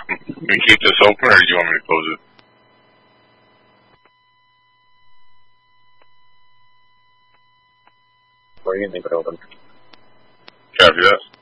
We keep this open, or do you want me to close it? Or you can leave it open. Copy that.